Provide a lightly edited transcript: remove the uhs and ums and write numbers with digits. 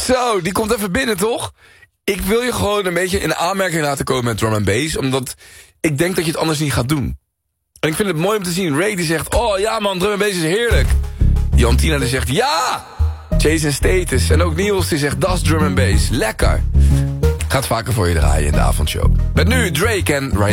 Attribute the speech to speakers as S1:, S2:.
S1: Zo, die komt even binnen, toch? Ik wil je gewoon een beetje in aanmerking laten komen met drum and bass, omdat ik denk dat je het anders niet gaat doen. En ik vind het mooi om te zien. Ray die zegt, oh ja man, drum and bass is heerlijk. Jantina die zegt, ja! Jason Status en ook Niels die zegt, das drum and bass. Lekker. Gaat vaker voor je draaien in de avondshow. Met nu Drake en Ryan.